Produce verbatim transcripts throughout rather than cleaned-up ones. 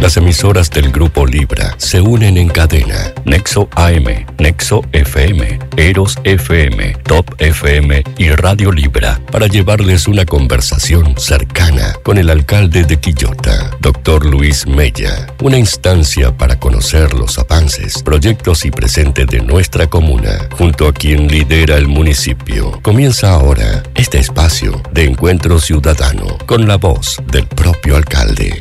Las emisoras del Grupo Libra se unen en cadena. Nexo A M, Nexo F M, Eros F M, Top F M y Radio Libra para llevarles una conversación cercana con el alcalde de Quillota, doctor Luis Mella. Una instancia para conocer los avances, proyectos y presentes de nuestra comuna, junto a quien lidera el municipio. Comienza ahora este espacio de encuentro ciudadano con la voz del propio alcalde.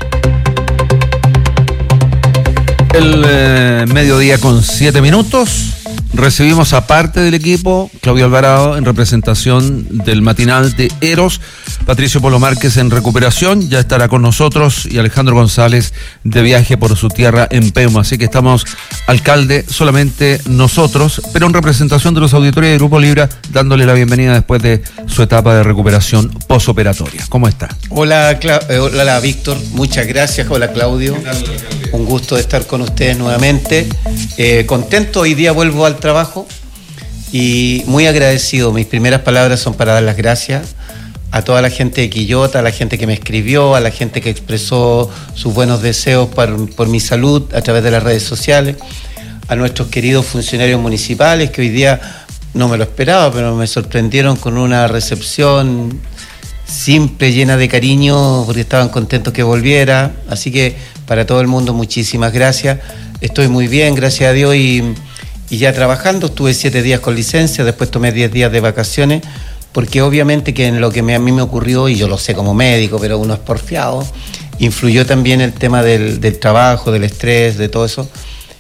El eh, mediodía con siete minutos. Recibimos a parte del equipo, Claudio Alvarado en representación del matinal de Eros, Patricio Polo Márquez en recuperación, ya estará con nosotros, y Alejandro González de viaje por su tierra en Peuma. Así que estamos, alcalde, solamente nosotros, pero en representación de los auditores del Grupo Libra, dándole la bienvenida después de su etapa de recuperación posoperatoria. ¿Cómo está? Hola, Cla- eh, hola Víctor, muchas gracias. Hola Claudio, un gusto de estar con ustedes nuevamente. Eh, contento, hoy día vuelvo al trabajo y muy agradecido. Mis primeras palabras son para dar las gracias a toda la gente de Quillota, a la gente que me escribió, a la gente que expresó sus buenos deseos por, por mi salud a través de las redes sociales, a nuestros queridos funcionarios municipales que hoy día no me lo esperaba, pero me sorprendieron con una recepción simple, llena de cariño, porque estaban contentos que volviera. Así que para todo el mundo muchísimas gracias. Estoy muy bien, gracias a Dios, y, y ya trabajando. Estuve siete días con licencia, después tomé diez días de vacaciones, porque obviamente que en lo que me, a mí me ocurrió, y yo lo sé como médico, pero uno es porfiado, influyó también el tema del, del trabajo, del estrés, de todo eso.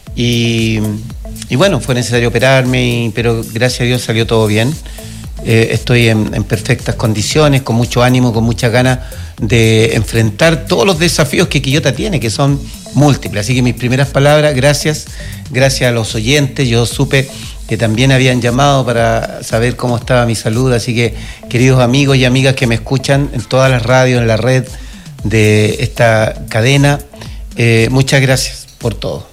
Y, y bueno, fue necesario operarme, y, pero gracias a Dios salió todo bien. Eh, estoy en, en perfectas condiciones, con mucho ánimo, con muchas ganas de enfrentar todos los desafíos que Quillota tiene, que son múltiples. Así que mis primeras palabras, gracias, gracias a los oyentes. Yo supe que también habían llamado para saber cómo estaba mi salud, así que queridos amigos y amigas que me escuchan en todas las radios, en la red de esta cadena, eh, muchas gracias por todo.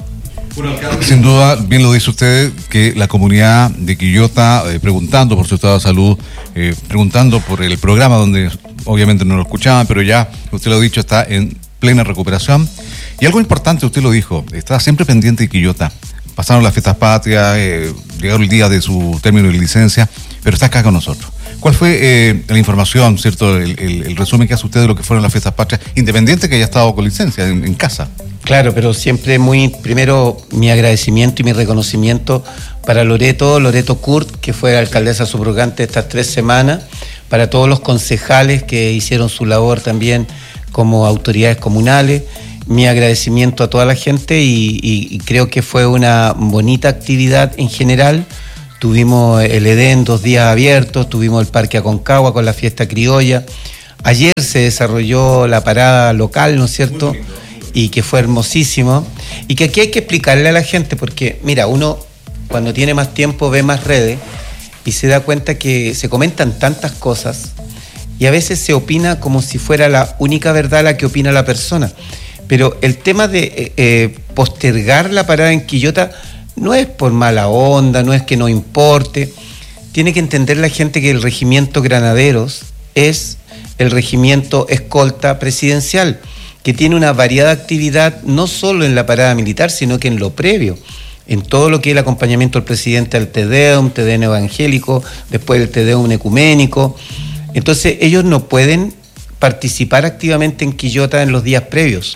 Sin duda, bien lo dice usted, que la comunidad de Quillota, eh, preguntando por su estado de salud, eh, preguntando por el programa donde obviamente no lo escuchaban, pero ya, usted lo ha dicho, está en plena recuperación. Y algo importante, usted lo dijo, está siempre pendiente de Quillota. Pasaron las fiestas patrias, eh, llegaron el día de su término de licencia, pero está acá con nosotros. ¿Cuál fue eh, la información, cierto, el, el, el resumen que hace usted de lo que fueron las fiestas patrias, independiente que haya estado con licencia en, en casa? Claro, pero siempre muy, primero mi agradecimiento y mi reconocimiento para Loreto, Loreto Kurt, que fue alcaldesa subrogante estas tres semanas, para todos los concejales que hicieron su labor también como autoridades comunales. Mi agradecimiento a toda la gente y, y, y creo que fue una bonita actividad en general. Tuvimos el Edén dos días abiertos, tuvimos el Parque Aconcagua con la fiesta criolla. Ayer se desarrolló la parada local, ¿no es cierto? Y que fue hermosísimo. Y que aquí hay que explicarle a la gente, porque mira, uno cuando tiene más tiempo ve más redes y se da cuenta que se comentan tantas cosas y a veces se opina como si fuera la única verdad la que opina la persona. Pero el tema de eh, eh, postergar la parada en Quillota no es por mala onda, no es que no importe. Tiene que entender la gente que el regimiento Granaderos es el regimiento escolta presidencial, que tiene una variada actividad no solo en la parada militar, sino que en lo previo, en todo lo que es el acompañamiento al presidente al Te Deum, Te Deum evangélico, después el Te Deum ecuménico. Entonces ellos no pueden participar activamente en Quillota en los días previos.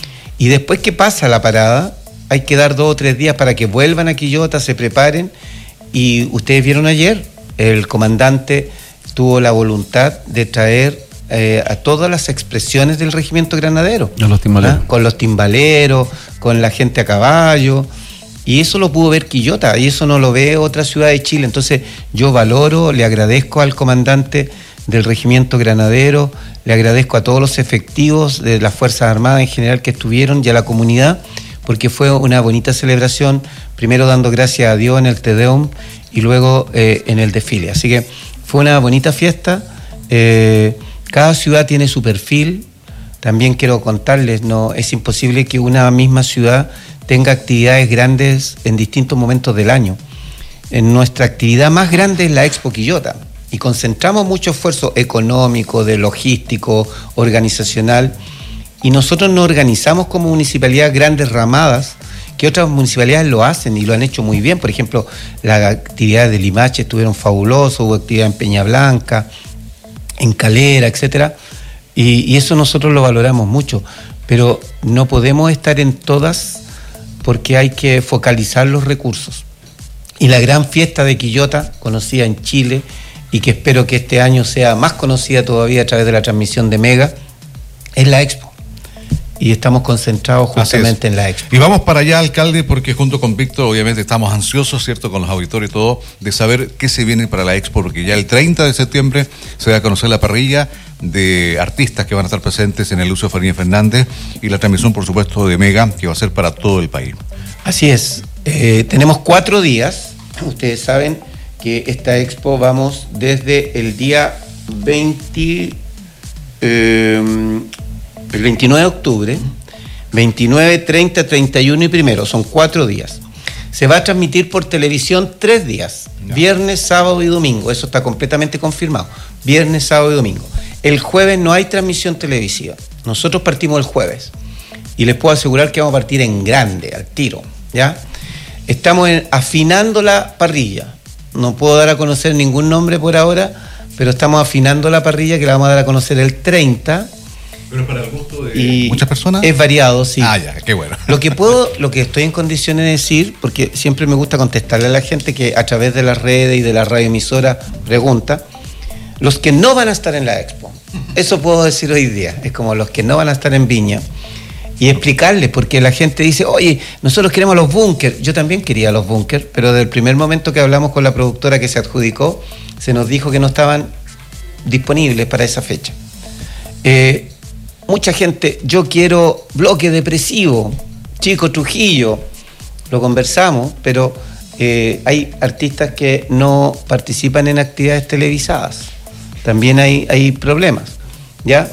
Y después que pasa la parada, hay que dar dos o tres días para que vuelvan a Quillota, se preparen. Y ustedes vieron ayer, el comandante tuvo la voluntad de traer eh, a todas las expresiones del regimiento granadero. A los timbaleros. ¿Ah? Con los timbaleros, con la gente a caballo. Y eso lo pudo ver Quillota, y eso no lo ve otra ciudad de Chile. Entonces yo valoro, le agradezco al comandante del regimiento granadero, le agradezco a todos los efectivos de las Fuerzas Armadas en general que estuvieron y a la comunidad, porque fue una bonita celebración, primero dando gracias a Dios en el Te Deum y luego eh, en el desfile. Así que fue una bonita fiesta. Eh, cada ciudad tiene su perfil. También quiero contarles, no es imposible que una misma ciudad tenga actividades grandes en distintos momentos del año. En nuestra actividad más grande es la Expo Quillota, y concentramos mucho esfuerzo económico, de logístico, organizacional, y nosotros nos organizamos como municipalidad grandes ramadas, que otras municipalidades lo hacen y lo han hecho muy bien. Por ejemplo, las actividades de Limache estuvieron fabulosas, hubo actividad en Peña Blanca, en Calera, etcétera, y, y eso nosotros lo valoramos mucho, pero no podemos estar en todas porque hay que focalizar los recursos. Y la gran fiesta de Quillota, conocida en Chile, y que espero que este año sea más conocida todavía a través de la transmisión de Mega, es la Expo. Y estamos concentrados justamente en la Expo. Y vamos para allá, alcalde, porque junto con Víctor, obviamente estamos ansiosos, ¿cierto?, con los auditores y todo, de saber qué se viene para la Expo, porque ya el treinta de septiembre se va a conocer la parrilla de artistas que van a estar presentes en el Lucio Farías Fernández y la transmisión, por supuesto, de Mega, que va a ser para todo el país. Así es. Eh, tenemos cuatro días. Ustedes saben que esta Expo vamos desde el día veinte... Eh, el veintinueve de octubre, veintinueve, treinta, treinta y uno y primero, son cuatro días. Se va a transmitir por televisión tres días, no. viernes, sábado y domingo, eso está completamente confirmado, viernes, sábado y domingo. El jueves no hay transmisión televisiva, nosotros partimos el jueves y les puedo asegurar que vamos a partir en grande, al tiro, ¿ya? Estamos en, afinando la parrilla, no puedo dar a conocer ningún nombre por ahora, pero estamos afinando la parrilla que la vamos a dar a conocer el treinta. Pero para el gusto de y muchas personas. Es variado, sí. Ah, ya, qué bueno. Lo que puedo, lo que estoy en condiciones de decir, porque siempre me gusta contestarle a la gente que a través de las redes y de la radioemisora pregunta, los que no van a estar en la Expo. Eso puedo decir hoy día. Es como los que no van a estar en Viña. Y explicarles, porque la gente dice, oye, nosotros queremos los búnker. Yo también quería los búnker, pero del primer momento que hablamos con la productora que se adjudicó, se nos dijo que no estaban disponibles para esa fecha. Eh, Mucha gente, yo quiero bloque depresivo, Chico Trujillo, lo conversamos, pero eh, hay artistas que no participan en actividades televisadas, también hay, hay problemas, ¿ya?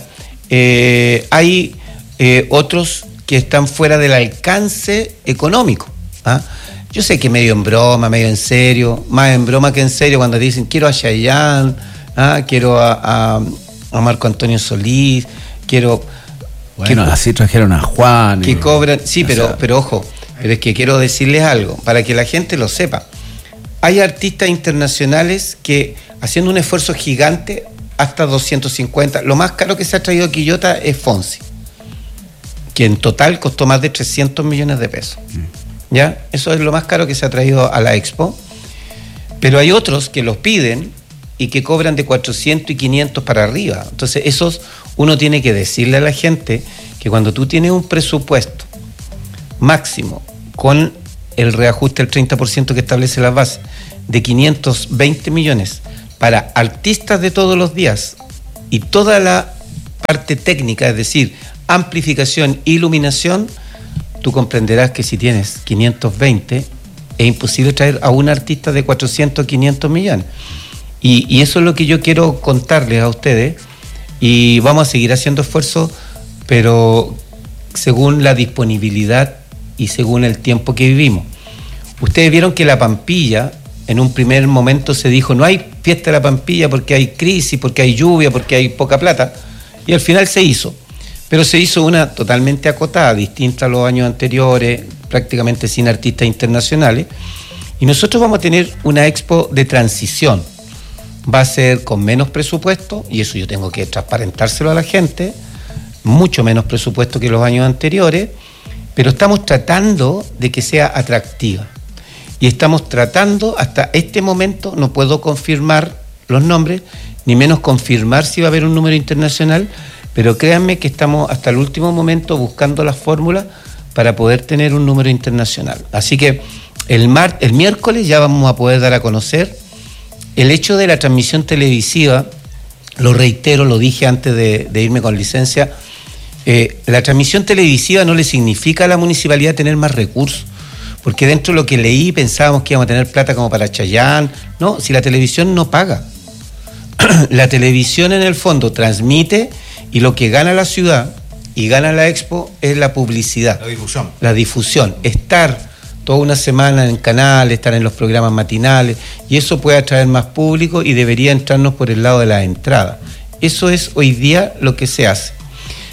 Eh, hay eh, otros que están fuera del alcance económico, ¿ah? Yo sé que medio en broma, medio en serio, más en broma que en serio cuando te dicen quiero a Chayanne, ¿ah? quiero a, a, a Marco Antonio Solís, quiero... Bueno, quiero, así trajeron a Juan. Que y, cobran, sí, pero, sea, pero ojo, pero es que quiero decirles algo, para que la gente lo sepa. Hay artistas internacionales que, haciendo un esfuerzo gigante, hasta doscientos cincuenta, lo más caro que se ha traído a Quillota es Fonsi, que en total costó más de trescientos millones de pesos. Mm. ¿Ya? Eso es lo más caro que se ha traído a la Expo. Pero hay otros que los piden y que cobran de cuatrocientos y quinientos para arriba. Entonces, esos uno tiene que decirle a la gente que cuando tú tienes un presupuesto máximo con el reajuste del treinta por ciento que establece la base de quinientos veinte millones para artistas de todos los días y toda la parte técnica, es decir, amplificación, iluminación, tú comprenderás que si tienes quinientos veinte es imposible traer a un artista de cuatrocientos, quinientos millones. Y, y eso es lo que yo quiero contarles a ustedes, y vamos a seguir haciendo esfuerzos, pero según la disponibilidad y según el tiempo que vivimos. Ustedes vieron que la Pampilla, en un primer momento se dijo, no hay fiesta de la Pampilla porque hay crisis, porque hay lluvia, porque hay poca plata, y al final se hizo. Pero se hizo una totalmente acotada, distinta a los años anteriores, prácticamente sin artistas internacionales, y nosotros vamos a tener una expo de transición. Va a ser con menos presupuesto, y eso yo tengo que transparentárselo a la gente, mucho menos presupuesto que los años anteriores, pero estamos tratando de que sea atractiva. Y estamos tratando, hasta este momento, no puedo confirmar los nombres, ni menos confirmar si va a haber un número internacional, pero créanme que estamos hasta el último momento buscando las fórmulas para poder tener un número internacional. Así que el, mar, el miércoles ya vamos a poder dar a conocer el hecho de la transmisión televisiva. Lo reitero, lo dije antes de, de irme con licencia, eh, la transmisión televisiva no le significa a la municipalidad tener más recursos, porque dentro de lo que leí pensábamos que íbamos a tener plata como para Chayanne. No, si la televisión no paga. La televisión en el fondo transmite, y lo que gana la ciudad y gana la expo es la publicidad. La difusión. La difusión, estar toda una semana en canales, estar en los programas matinales, y eso puede atraer más público y debería entrarnos por el lado de la entrada. Eso es hoy día lo que se hace.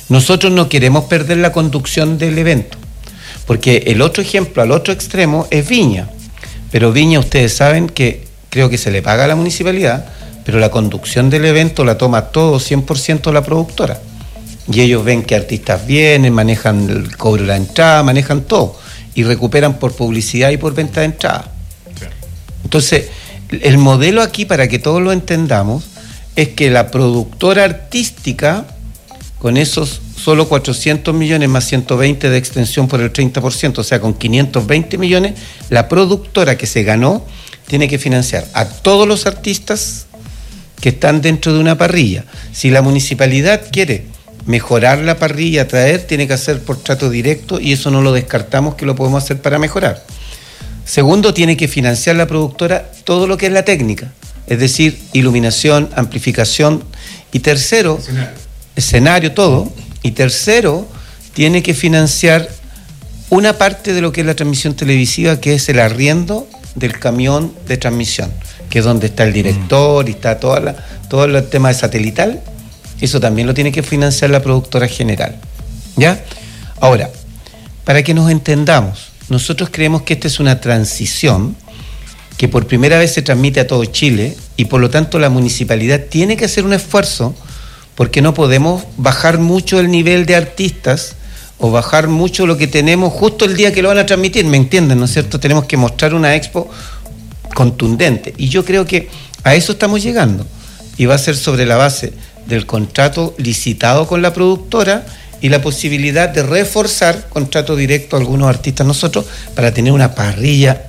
Nosotros no queremos perder la conducción del evento, porque el otro ejemplo, al otro extremo, es Viña. Pero Viña, ustedes saben que creo que se le paga a la municipalidad, pero la conducción del evento la toma todo cien por ciento la productora. Y ellos ven que artistas vienen, manejan el cobro de la entrada, manejan todo, y recuperan por publicidad y por venta de entrada. Entonces, el modelo aquí, para que todos lo entendamos, es que la productora artística, con esos solo cuatrocientos millones más ciento veinte de extensión por el treinta por ciento, o sea, con quinientos veinte millones, la productora que se ganó tiene que financiar a todos los artistas que están dentro de una parrilla. Si la municipalidad quiere mejorar la parrilla, traer, tiene que hacer por trato directo, y eso no lo descartamos, que lo podemos hacer para mejorar. Segundo, tiene que financiar la productora todo lo que es la técnica, es decir, iluminación, amplificación. Y tercero, escenario, escenario todo. Y tercero, tiene que financiar una parte de lo que es la transmisión televisiva, que es el arriendo del camión de transmisión, que es donde está el director y está toda la, todo el tema de satelital. Eso también lo tiene que financiar la productora general. ¿Ya? Ahora, para que nos entendamos, nosotros creemos que esta es una transición que por primera vez se transmite a todo Chile, y por lo tanto la municipalidad tiene que hacer un esfuerzo, porque no podemos bajar mucho el nivel de artistas o bajar mucho lo que tenemos justo el día que lo van a transmitir, ¿me entienden? ¿No es cierto? Tenemos que mostrar una expo contundente, y yo creo que a eso estamos llegando, y va a ser sobre la base del contrato licitado con la productora y la posibilidad de reforzar contrato directo a algunos artistas nosotros, para tener una parrilla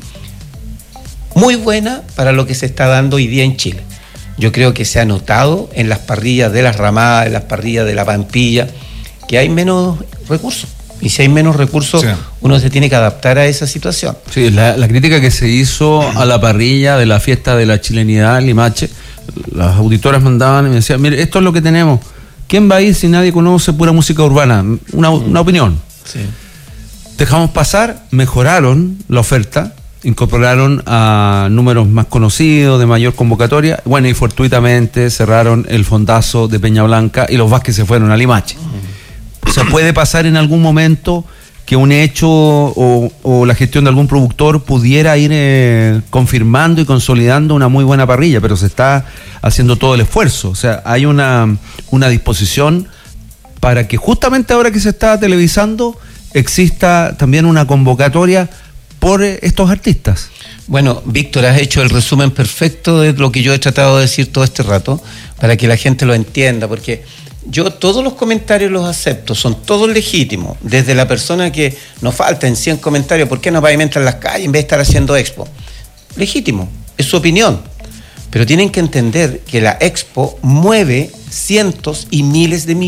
muy buena para lo que se está dando hoy día en Chile. Yo creo que se ha notado en las parrillas de las Ramadas, en las parrillas de la Pampilla, que hay menos recursos. Y si hay menos recursos, sí, uno se tiene que adaptar a esa situación. Sí, la, la crítica que se hizo a la parrilla de la fiesta de la chilenidad en Limache, las auditoras mandaban y me decían, mire, esto es lo que tenemos. ¿Quién va a ir si nadie conoce pura música urbana? Una, una opinión. Sí. Dejamos pasar, mejoraron la oferta, incorporaron a números más conocidos, de mayor convocatoria, bueno, y fortuitamente cerraron el fondazo de Peña Blanca y los Vázquez se fueron a Limache. Uh-huh. O sea, puede pasar en algún momento que un hecho o, o la gestión de algún productor pudiera ir eh, confirmando y consolidando una muy buena parrilla, pero se está haciendo todo el esfuerzo. O sea, hay una, una disposición para que justamente ahora que se está televisando exista también una convocatoria por estos artistas. Bueno, Víctor, has hecho el resumen perfecto de lo que yo he tratado de decir todo este rato, para que la gente lo entienda, porque yo todos los comentarios los acepto, son todos legítimos, desde la persona que nos faltan cien comentarios, ¿por qué no pavimentan las calles en vez de estar haciendo expo? Legítimo, es su opinión, pero tienen que entender que la expo mueve cientos y miles de millones